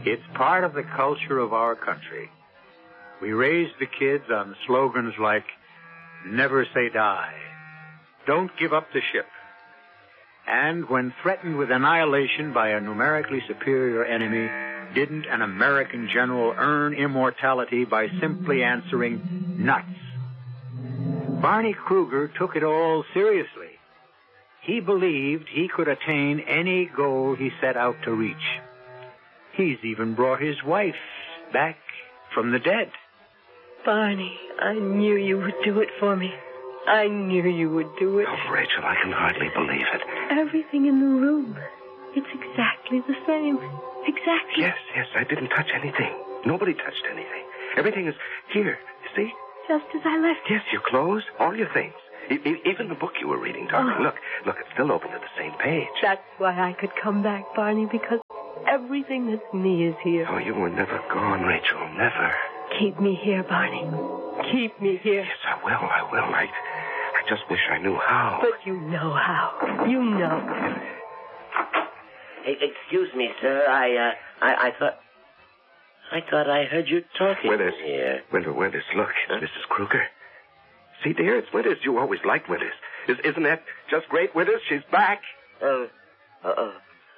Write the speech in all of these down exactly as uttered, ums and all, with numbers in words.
It's part of the culture of our country. We raise the kids on slogans like, never say die, don't give up the ship. And when threatened with annihilation by a numerically superior enemy, didn't an American general earn immortality by simply answering, nuts? Barney Kruger took it all seriously. He believed he could attain any goal he set out to reach. He's even brought his wife back from the dead. Barney, I knew you would do it for me. I knew you would do it. Oh, Rachel, I can hardly believe it. Everything in the room, it's exactly the same. Exactly. Yes, yes, I didn't touch anything. Nobody touched anything. Everything is here, you see? Just as I left it. Yes, your clothes, all your things. E- e- even the book you were reading, darling. Oh. Look, look, it's still open to the same page. That's why I could come back, Barney, because everything that's me is here. Oh, you were never gone, Rachel, never. Keep me here, Barney. Keep me here. Yes, I will, I will. I, I just wish I knew how. But you know how. You know. Hey, excuse me, sir. I, uh, I, I thought... I thought I heard you talking Winters. here. Winter, Winters, look, it's Missus Kruger. See, dear, it's Winters. You always liked Winters. Is, isn't that just great, Winters? She's back. Oh, uh, uh,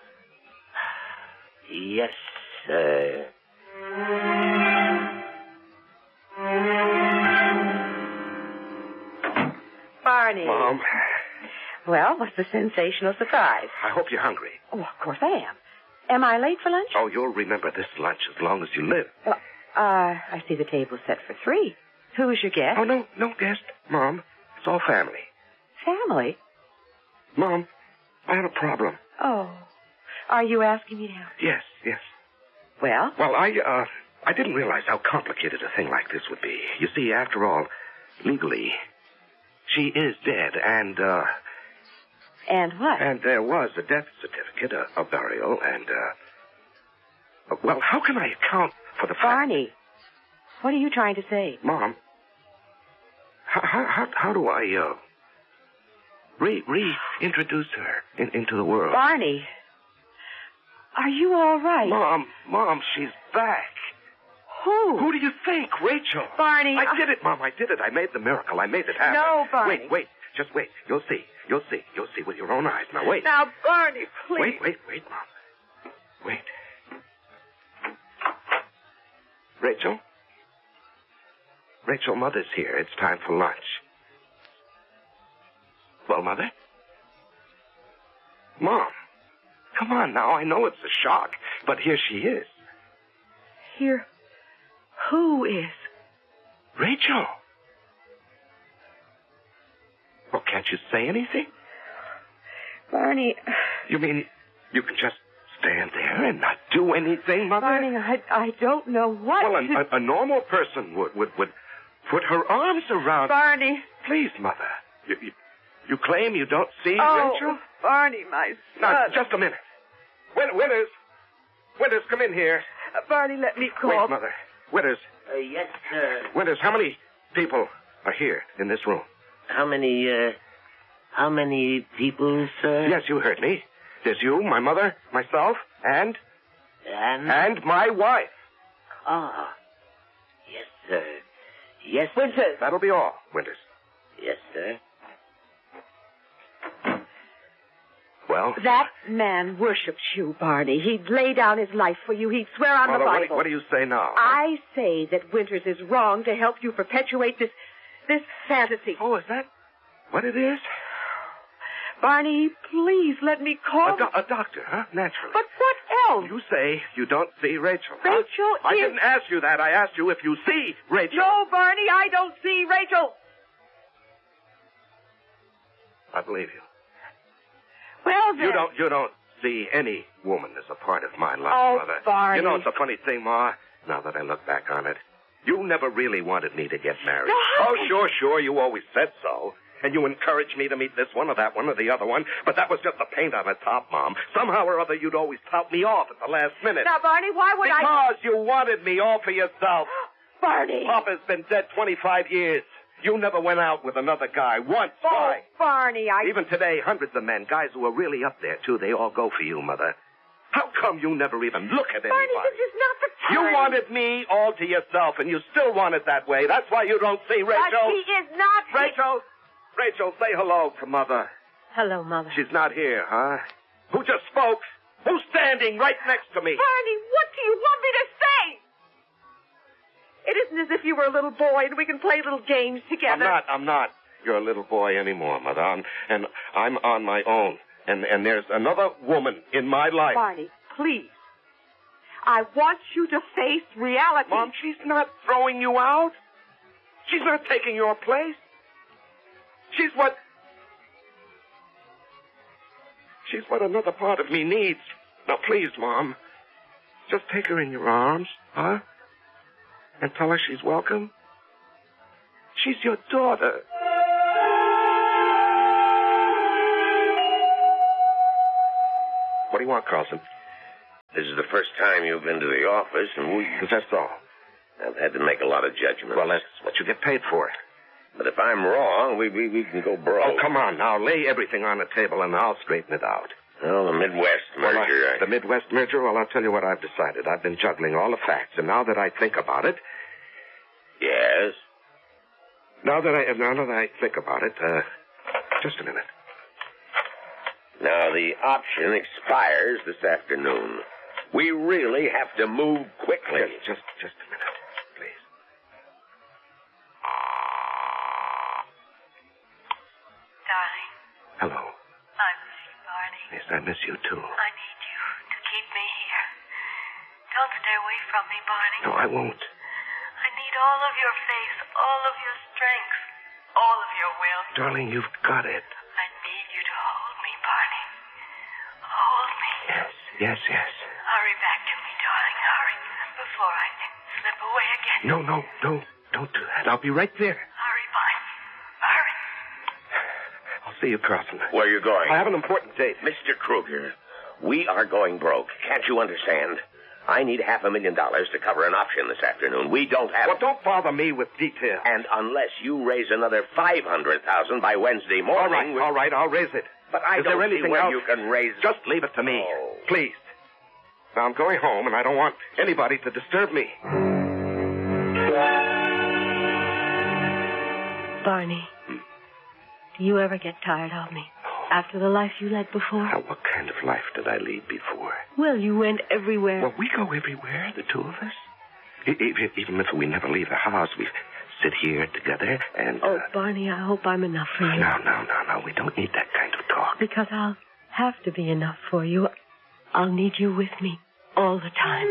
yes, sir. Barney. Mom, Well, what's the sensational surprise? I hope you're hungry. Oh, of course I am. Am I late for lunch? Oh, you'll remember this lunch as long as you live. Well, uh, I see the table's set for three. Who is your guest? Oh, no, no guest. Mom, it's all family. Family? Mom, I have a problem. Oh. Are you asking me now? Yes, yes. Well? Well, I, uh, I didn't realize how complicated a thing like this would be. You see, after all, legally, she is dead, and, uh... And what? And there was a death certificate, a, a burial, and, uh... Well, how can I account for the fact... Barney, what are you trying to say? Mom, how, how, how do I, uh... Re, reintroduce her in, into the world? Barney, are you all right? Mom, Mom, she's back. Who? Who do you think? Rachel. Barney, I I- did it, Mom. I did it. I made the miracle. I made it happen. No, Barney. Wait, wait. Just wait. You'll see. You'll see. You'll see with your own eyes. Now, wait. Now, Barney, please. Wait, wait, wait, Mom. Wait. Rachel? Rachel, Mother's here. It's time for lunch. Well, Mother? Mom, come on now. I know it's a shock, but here she is. Here, who is? Rachel. Well, can't you say anything? Barney. You mean you can just stand there and not do anything, Mother? Barney, I, I don't know what Well, to... a, a, a normal person would, would, would put her arms around... Barney. Please, Mother. You, you, you claim you don't see Oh, Rachel? Barney, my son. Now, just a minute. Win- Winters. Winters, come in here. Uh, Barney, let me call. Wait, Mother. Winters. Uh, yes, sir. Winters, how many people are here in this room? How many, uh, how many people, sir? Yes, you heard me. There's you, my mother, myself, and... And? And my wife. Ah. Yes, sir. Yes, Winters. That'll be all, Winters. Yes, sir. Well? That man worships you, Barney. He'd lay down his life for you. He'd swear on Mother, the what, Bible. what do you say now? I say that Winters is wrong to help you perpetuate this, this fantasy. Oh, is that what it is? Barney, please let me call. A, do- a doctor, huh? Naturally. But what else? You say you don't see Rachel. huh? Rachel I is- didn't ask you that. I asked you if you see Rachel. No, Barney, I don't see Rachel. I believe you. Well, then. You don't. You don't see any woman as a part of my life, Oh, Mother. Barney. You know, it's a funny thing, Ma. Now that I look back on it, you never really wanted me to get married. No, how Oh, can- sure, sure. You always said so. And you encouraged me to meet this one or that one or the other one. But that was just the paint on the top, Mom. Somehow or other, you'd always tout me off at the last minute. Now, Barney, why would I... Because you wanted me all for yourself. Barney. Papa's been dead twenty-five years. You never went out with another guy once. Oh, Why? Barney, I... Even today, hundreds of men, guys who are really up there, too, they all go for you, Mother. How come you never even look at anybody? Barney, this is not the time. You wanted me all to yourself, and you still want it that way. That's why you don't see Rachel. But he is not. Rachel! Rachel, say hello to Mother. Hello, Mother. She's not here, huh? Who just spoke? Who's standing right next to me? Barney, what do you want me to say? It isn't as if you were a little boy and we can play little games together. I'm not, I'm not your little boy anymore, Mother. I'm, and I'm on my own. And, and there's another woman in my life. Barney, please. I want you to face reality. Mom, she's not throwing you out. She's not taking your place. She's what... She's what another part of me needs. Now, please, Mom, just take her in your arms, huh? And tell her she's welcome. She's your daughter. What do you want, Carlson? This is the first time you've been to the office, and we... Is that so? I've had to make a lot of judgments. Well, that's what you get paid for. But if I'm wrong, we, we, we can go broke. Oh, come on now. Lay everything on the table, and I'll straighten it out. Well, the Midwest merger... Well, I, I... the Midwest merger, well, I'll tell you what I've decided. I've been juggling all the facts, and now that I think about it... Yes? Now that I, now that I think about it, uh, just a minute. Now, the option expires this afternoon. We really have to move quickly. Just, just, just a minute, please. Darling. Hello. I miss you, Barney. Yes, I miss you, too. I need you to keep me here. Don't stay away from me, Barney. No, I won't. I need all of your faith, all of your strength, all of your will. Darling, you've got it. I need you to hold me, Barney. Hold me. Yes, yes, yes. Hurry back to me, darling. Hurry, before I slip away again. No, no, no. Don't do that. I'll be right there. Hurry, Barney. Hurry. I'll see you, Carlson. Where are you going? I have an important date. Mister Kruger, we are going broke. Can't you understand? I need half a million dollars to cover an option this afternoon. We don't have... Well, don't bother me with details. And unless you raise another five hundred thousand dollars by Wednesday morning... All right, we... all right, I'll raise it. But I Is don't there see anything where else? you can raise... Just leave it to me, Oh. please. Now, I'm going home, and I don't want anybody to disturb me. Barney, do you ever get tired of me? After the life you led before? Now, what kind of life did I lead before? Well, you went everywhere. Well, we go everywhere, the two of us. E- e- Even if we never leave the house, we sit here together and... Oh, uh, Barney, I hope I'm enough for you. No, no, no, no. We don't need that kind of talk. Because I'll have to be enough for you. I'll need you with me all the time.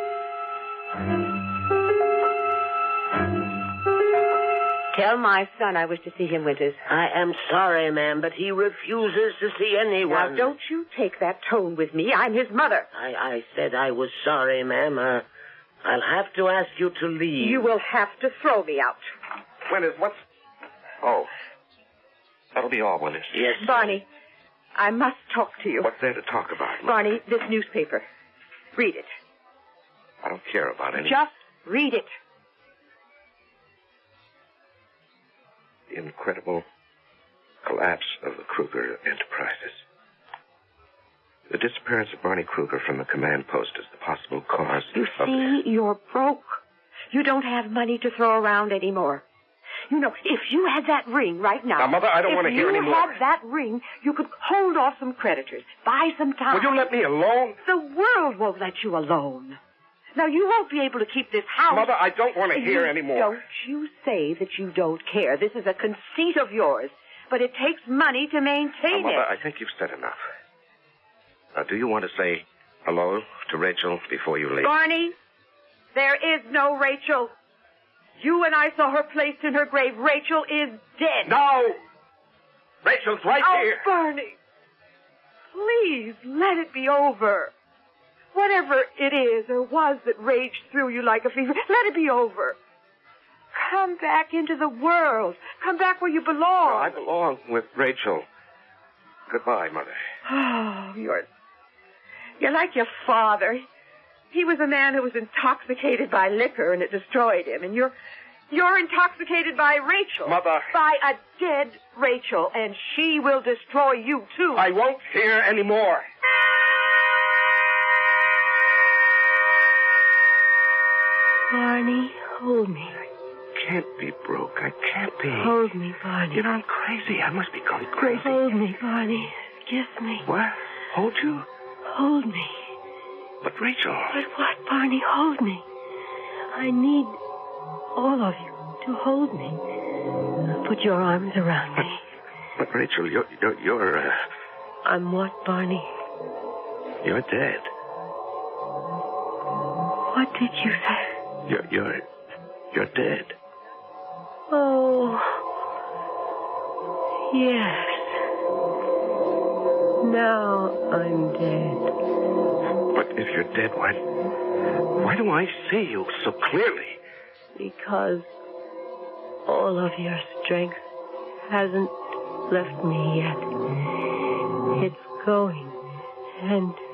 Tell my son I wish to see him, Winters. I am sorry, ma'am, but he refuses to see anyone. Now, don't you take that tone with me. I'm his mother. I, I said I was sorry, ma'am. Uh, I'll have to ask you to leave. You will have to throw me out. Winters, what's... Oh. That'll be all, Winters. Yes. Barney, I must talk to you. What's there to talk about? Mother? Barney, this newspaper. Read it. I don't care about any... Just read it. The incredible collapse of the Kruger Enterprises. The disappearance of Barney Kruger from the command post is the possible cause You of... see, you're broke. You don't have money to throw around anymore. You know, if you had that ring right now... Now, Mother, I don't want to hear any more. If you had that ring, you could hold off some creditors, buy some time. Will you let me alone? The world won't let you alone. Now, you won't be able to keep this house... Mother, I don't want to hear You- any more. Don't you say that you don't care. This is a conceit of yours. But it takes money to maintain Now, Mother, it. I think you've said enough. Now, do you want to say hello to Rachel before you leave? Barney, there is no Rachel. You and I saw her placed in her grave. Rachel is dead. No! Rachel's right Oh, here. Barney, please let it be over. Whatever it is or was that raged through you like a fever, let it be over. Come back into the world. Come back where you belong. I belong with Rachel. Goodbye, Mother. Oh, you're... You're like your father. He was a man who was intoxicated by liquor, and it destroyed him. And you're... You're intoxicated by Rachel. Mother. By a dead Rachel, and she will destroy you, too. I won't hear any more. Barney, hold me. I can't be broke. I can't be. Hold me, Barney. You know, I'm crazy. I must be going crazy. Hold me, Barney. Kiss me. What? Hold you? Hold me. But, Rachel. But what, Barney? Hold me. I need all of you to hold me. Put your arms around but, me. But, Rachel, you're... you're, you're uh... I'm what, Barney? You're dead. What did you say? You're... you're... you're dead. Oh... Yes. Now I'm dead. But if you're dead, why... why do I see you so clearly? Because all of your strength hasn't left me yet. It's going. And